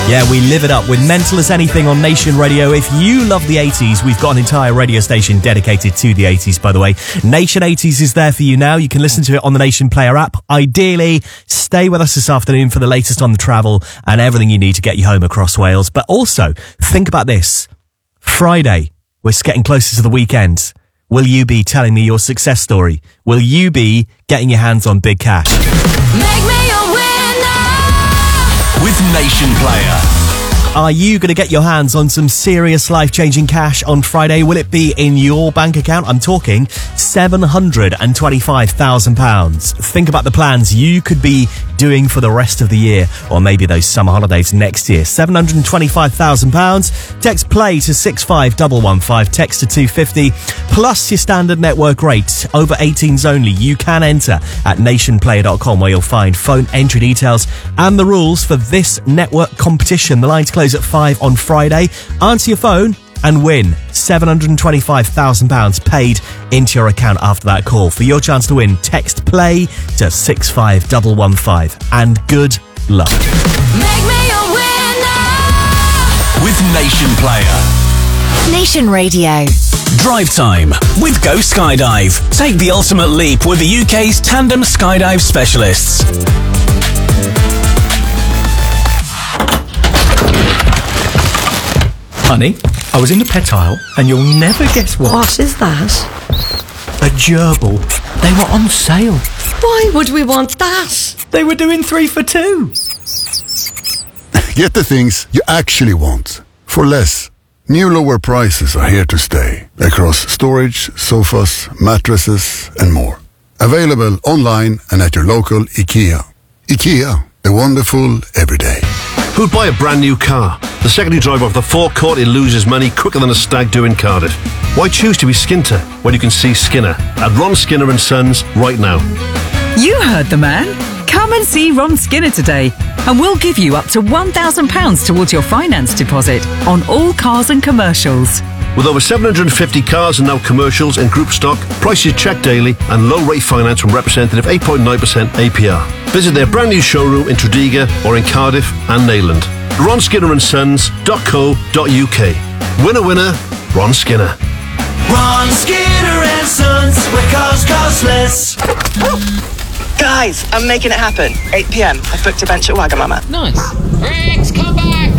Yeah, we live it up with Mental as Anything on Nation Radio. If you love the 80s, we've got an entire radio station dedicated to the 80s, by the way. Nation 80s is there for you now. You can listen to it on the Nation Player app. Ideally, stay with us this afternoon for the latest on the travel and everything you need to get you home across Wales. But also, think about this. Friday, we're getting closer to the weekend. Will you be telling me your success story? Will you be getting your hands on big cash? Make me a winner with Nation Player. Are you going to get your hands on some serious life-changing cash on Friday? Will it be in your bank account? I'm talking £725,000. Think about the plans you could be doing for the rest of the year, or maybe those summer holidays next year. £725,000. Text play to 65115, text to 250, plus your standard network rate. Over 18s only. You can enter at nationplayer.com, where you'll find phone entry details and the rules for this network competition. The lines close at 5 on Friday. Answer your phone and win £725,000 paid into your account after that call. For your chance to win, text play to 65115, and good luck. Make me a winner with Nation Player. Nation Radio. Drive time with Go Skydive. Take the ultimate leap with the UK's tandem skydive specialists. Honey, I was in the pet aisle and you'll never guess what. What is that? A gerbil. They were on sale. Why would we want that? They were doing 3 for 2. Get the things you actually want for less. New lower prices are here to stay across storage, sofas, mattresses and more. Available online and at your local IKEA. IKEA, the wonderful everyday. Who'd buy a brand new car? The secondary driver of the forecourt, he loses money quicker than a stag do in Cardiff. Why choose to be Skinter when you can see Skinner at Ron Skinner & Sons right now? You heard the man. Come and see Ron Skinner today and we'll give you up to £1,000 towards your finance deposit on all cars and commercials. With over 750 cars and now commercials in group stock, prices checked daily and low rate finance from representative 8.9% APR. Visit their brand new showroom in Tredegar or in Cardiff and Neyland. RonSkinnerandSons.co.uk. Winner, winner, Ron Skinner. Ron Skinner and Sons, where cars cost less. Guys, I'm making it happen. 8 p.m. I've booked a bench at Wagamama. Nice. Rex, come back!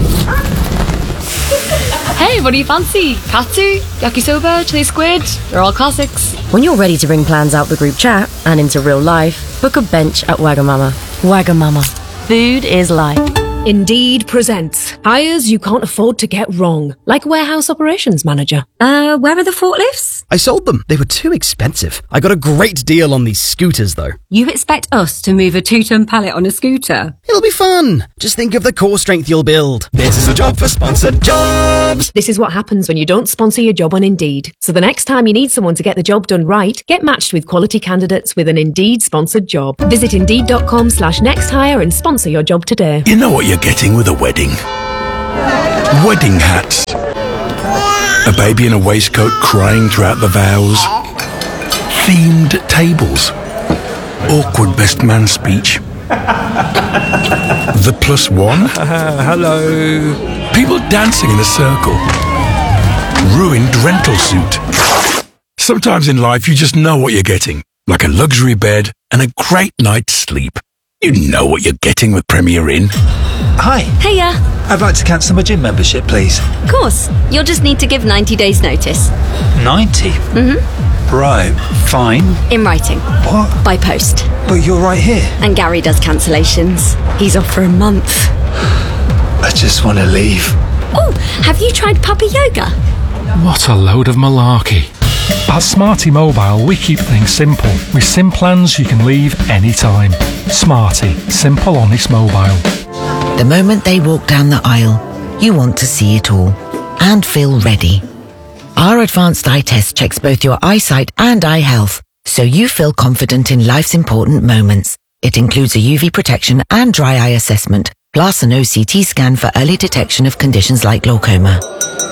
Hey, what do you fancy? Katsu, yakisoba, chili squid? They're all classics. When you're ready to bring plans out the group chat and into real life, book a bench at Wagamama. Wagamama. Food is life. Indeed presents hires you can't afford to get wrong, like warehouse operations manager. Where are the forklifts? I sold them. They were too expensive. I got a great deal on these scooters, though. You expect us to move a 2-ton pallet on a scooter? It'll be fun. Just think of the core strength you'll build. This is a job for sponsored jobs. This is what happens when you don't sponsor your job on Indeed. So the next time you need someone to get the job done right, get matched with quality candidates with an Indeed sponsored job. Visit Indeed.com/nexthire and sponsor your job today. You know what you're getting with a wedding? Wedding hats. A baby in a waistcoat crying throughout the vows. Themed tables. Awkward best man speech. The +1. Hello. People dancing in a circle. Ruined rental suit. Sometimes in life you just know what you're getting. Like a luxury bed and a great night's sleep. You know what you're getting with Premier Inn. Hi. Heya. I'd like to cancel my gym membership, please. Of course. You'll just need to give 90 days notice. 90? Mm-hmm. Right. Fine. In writing. What? By post. But you're right here. And Gary does cancellations. He's off for a month. I just want to leave. Oh, have you tried puppy yoga? What a load of malarkey. At Smarty Mobile, we keep things simple. With SIM plans you can leave anytime. Smarty. Simple, honest mobile. The moment they walk down the aisle, you want to see it all and feel ready. Our advanced eye test checks both your eyesight and eye health, so you feel confident in life's important moments. It includes a UV protection and dry eye assessment, plus an OCT scan for early detection of conditions like glaucoma.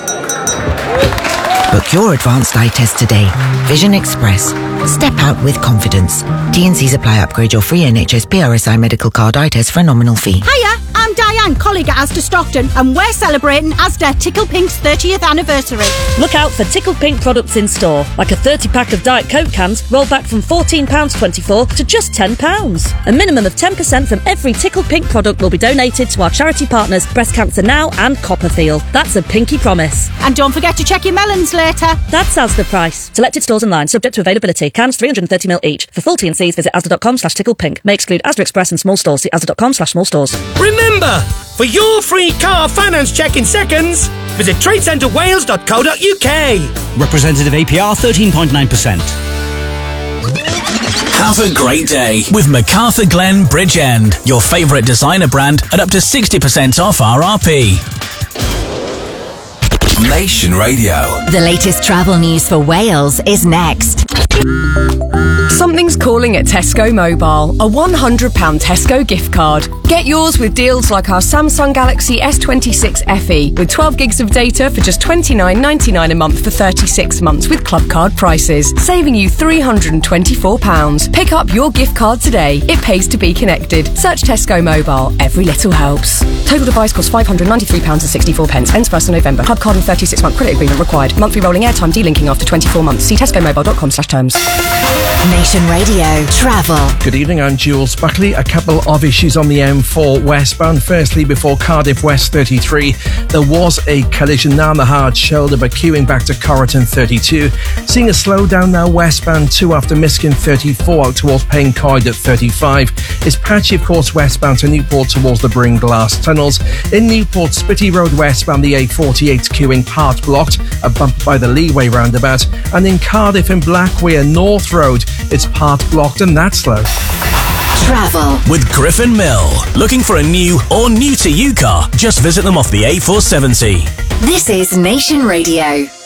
Book your advanced eye test today. Vision Express. Step out with confidence. T&Cs apply. Upgrade your free NHS PRSI medical card eye test for a nominal fee. Hiya, I'm Diane Collins. colleague at Asda Stockton, and we're celebrating Asda Tickle Pink's 30th anniversary. Look out for Tickle Pink products in store, like a 30-pack of Diet Coke cans rolled back from £14.24 to just £10. A minimum of 10% from every Tickle Pink product will be donated to our charity partners Breast Cancer Now and Copperfield. That's a pinky promise. And don't forget to check your melons later. That's Asda price. Selected stores online, subject to availability. Cans 330ml each. For full T&Cs, visit asda.com/ticklepink. May exclude Asda Express and small stores. See asda.com/small stores. Remember, for your free car finance check in seconds, visit tradecentrewales.co.uk. Representative APR 13.9%. Have a great day with MacArthur Glen Bridgend, your favourite designer brand at up to 60% off RRP. Nation Radio. The latest travel news for Wales is next. Something's calling at Tesco Mobile. A £100 Tesco gift card. Get yours with deals like our Samsung Galaxy S26 FE with 12 gigs of data for just $29.99 a month for 36 months with club card prices, saving you £324. Pick up your gift card today. It pays to be connected. Search Tesco Mobile. Every little helps. Total device costs £593.64. Ends 1st of November. Club card and 36-month credit agreement required. Monthly rolling airtime delinking after 24 months. See tescomobile.com/terms. Nation Radio Travel. Good evening, I'm Jules Buckley. A couple of issues on the M4 westbound. Firstly, before Cardiff West 33, there was a collision now on the hard shoulder, but queuing back to Corriton 32. Seeing a slowdown now westbound 2 after Miskin 34 out towards Payne Coed at 35. It's patchy, of course, westbound to Newport towards the Bring Glass tunnels. In Newport, Spitty Road westbound, the A48 queuing part blocked, a bump by the Leeway roundabout. And in Cardiff and Blackway North Road, it's part blocked and that's slow. Travel with Griffin Mill. Looking for a new or new to you car? Just visit them off the A470. This is Nation Radio.